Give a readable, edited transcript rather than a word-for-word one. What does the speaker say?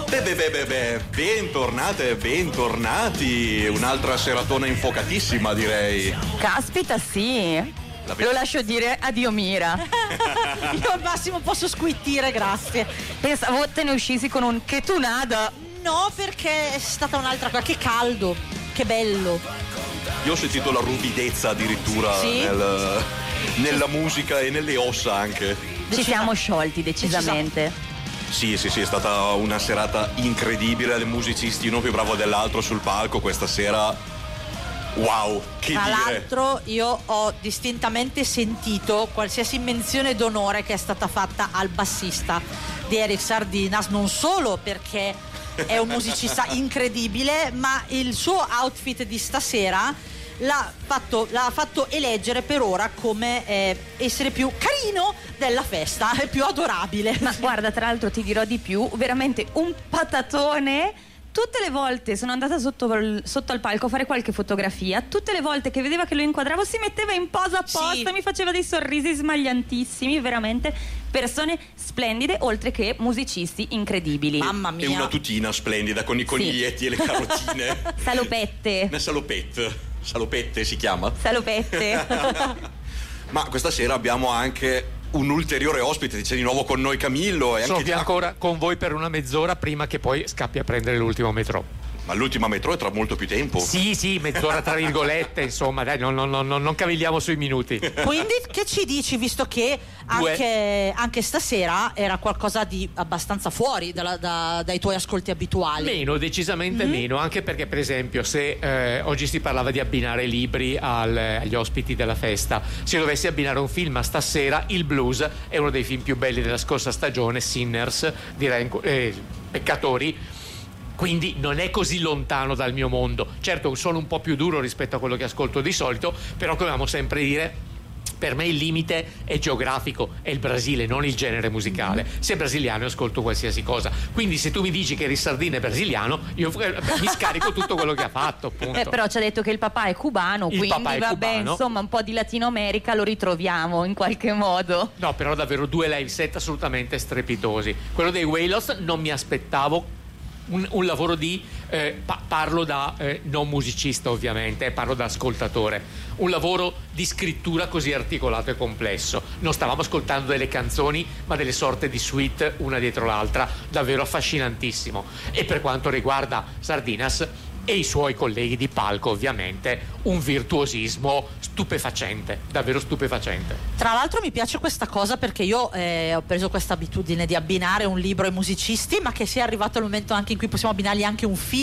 Bentornate e bentornati. Un'altra seratona infocatissima, direi. Caspita, sì. Lo lascio dire a Dio Mira. Io al massimo posso squittire, grazie. Pensavo te ne uscissi con un che tu nada. No, perché è stata un'altra cosa. Che caldo, che bello. Io ho sentito la ruvidezza addirittura, sì? nella musica e nelle ossa anche. Ci siamo sciolti decisamente. Sì, è stata una serata incredibile, dei musicisti uno più bravo dell'altro sul palco questa sera. Wow, che Tra dire. l'altro io ho distintamente sentito qualsiasi menzione d'onore che è stata fatta al bassista di Eric Sardinas, non solo perché è un musicista incredibile, ma il suo outfit di stasera l'ha fatto eleggere per ora come essere più carino della festa, più adorabile. Ma guarda, tra l'altro ti dirò di più, veramente un patatone. Tutte le volte sono andata sotto al palco a fare qualche fotografia, tutte le volte che vedeva che lo inquadravo si metteva in posa apposta, sì. Mi faceva dei sorrisi smagliantissimi, veramente persone splendide, oltre che musicisti incredibili. Mamma mia. E una tutina splendida con i coniglietti e le carotine. Salopette. Una salopette si chiama? Salopette. Ma questa sera abbiamo anche un ulteriore ospite, c'è di nuovo con noi Camillo e sono anche qui ancora con voi per una mezz'ora prima che poi scappi a prendere l'ultimo metro. Ma l'ultima metro è tra molto più tempo. Sì, mezz'ora tra virgolette, insomma, dai, non cavilliamo sui minuti. Quindi che ci dici, visto che anche stasera era qualcosa di abbastanza fuori dai tuoi ascolti abituali? Meno, decisamente meno, anche perché per esempio se oggi si parlava di abbinare libri agli ospiti della festa, se dovessi abbinare un film a stasera, il blues è uno dei film più belli della scorsa stagione, Sinners, direi Peccatori. Quindi non è così lontano dal mio mondo. Certo, sono un po' più duro rispetto a quello che ascolto di solito, però come amo sempre dire, per me il limite è geografico, è il Brasile, non il genere musicale. Se è brasiliano ascolto qualsiasi cosa. Quindi se tu mi dici che Eric Sardina è brasiliano, io mi scarico tutto quello che ha fatto, appunto. Però ci ha detto che il papà è cubano, quindi vabbè, insomma, un po' di Latino America lo ritroviamo in qualche modo. No, però davvero 2 live set assolutamente strepitosi. Quello dei Waylos non mi aspettavo un lavoro di parlo da non musicista, ovviamente, parlo da ascoltatore, un lavoro di scrittura così articolato e complesso. Non stavamo ascoltando delle canzoni, ma delle sorte di suite una dietro l'altra, davvero affascinantissimo. E per quanto riguarda Sardinas e i suoi colleghi di palco, ovviamente un virtuosismo stupefacente, davvero stupefacente. Tra l'altro mi piace questa cosa perché io ho preso questa abitudine di abbinare un libro ai musicisti, ma che sia arrivato il momento anche in cui possiamo abbinargli anche un film